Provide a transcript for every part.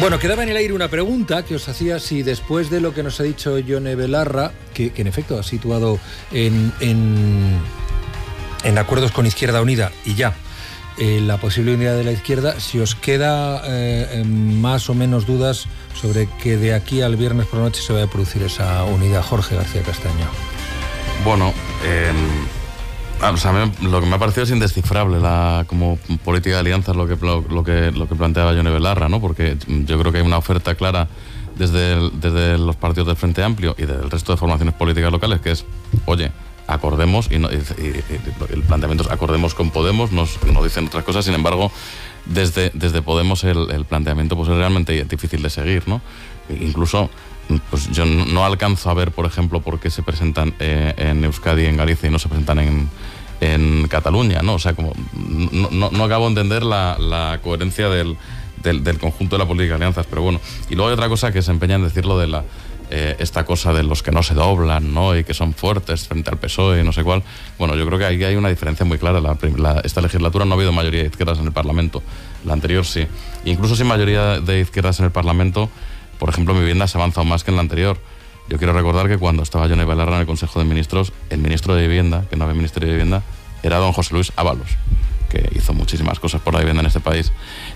Bueno, quedaba en el aire una pregunta que os hacía si después de lo que nos ha dicho Yone Belarra, que en efecto ha situado en acuerdos con Izquierda Unida y ya la posible unidad de la izquierda, si os queda más o menos dudas sobre que de aquí al viernes por la noche se vaya a producir esa unidad. Jorge García Castaño. Bueno, o sea, lo que me ha parecido es indescifrable como política de alianzas lo que planteaba Yone Belarra, ¿no? Porque yo creo que hay una oferta clara desde los partidos del Frente Amplio y del resto de formaciones políticas locales, que es, oye, acordemos, y el planteamiento es acordemos con Podemos, no dicen otras cosas. Sin embargo, desde Podemos el planteamiento pues es realmente difícil de seguir, ¿no? Incluso pues yo no alcanzo a ver, por ejemplo, por qué se presentan en Euskadi y en Galicia y no se presentan en Cataluña, ¿no? O sea, como no acabo de entender la coherencia del conjunto de la política de alianzas, pero bueno. Y luego hay otra cosa que se empeña en decirlo de esta cosa de los que no se doblan, ¿no? Y que son fuertes frente al PSOE y no sé cuál. Bueno, yo creo que ahí hay una diferencia muy clara. Esta legislatura no ha habido mayoría de izquierdas en el Parlamento. La anterior sí. Incluso sin mayoría de izquierdas en el Parlamento, por ejemplo, mi vivienda se ha avanzado más que en la anterior. Yo quiero recordar que cuando estaba Yone Belarra en el Consejo de Ministros, el ministro de Vivienda, que no había Ministerio de Vivienda, era don José Luis Ábalos, que hizo muchísimas cosas por la vivienda en este país,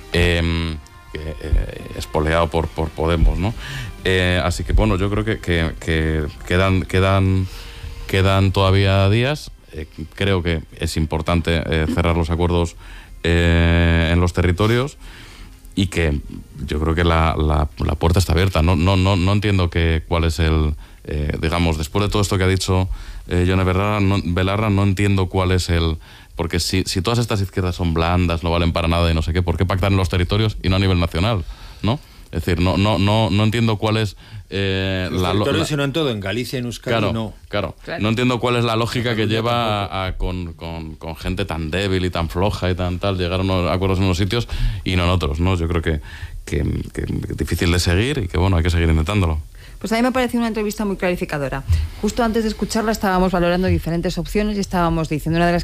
espoleado por Podemos, ¿no? Así que bueno, yo creo que quedan todavía días. Creo que es importante cerrar los acuerdos en los territorios y que yo creo que la puerta está abierta. No entiendo cuál es digamos, después de todo esto que ha dicho Yone Belarra, no entiendo cuál es porque si todas estas izquierdas son blandas, no valen para nada y no sé qué, ¿por qué pactar en los territorios y no a nivel nacional? ¿No? Es decir, no entiendo cuál es los territorios, sino en todo, en Galicia, en Euskadi, no. Claro. No entiendo cuál es la lógica que lleva con gente tan débil y tan floja y tan tal, llegar a unos acuerdos en unos sitios y no en otros, ¿no? Yo creo que es difícil de seguir y que bueno, hay que seguir intentándolo. Pues a mí me pareció una entrevista muy clarificadora. Justo antes de escucharla estábamos valorando diferentes opciones y estábamos diciendo una de las